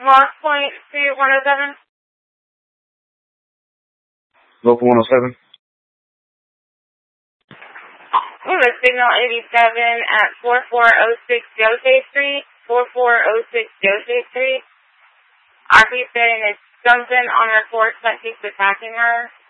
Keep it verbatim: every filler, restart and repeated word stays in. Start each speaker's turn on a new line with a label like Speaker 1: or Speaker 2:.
Speaker 1: Lost Point, Street one oh seven.
Speaker 2: Local one oh seven.
Speaker 1: We have a signal eighty-seven at forty-four oh six Jose Street, forty-four oh six Jose Street. R P saying it's something on her porch that keeps attacking her.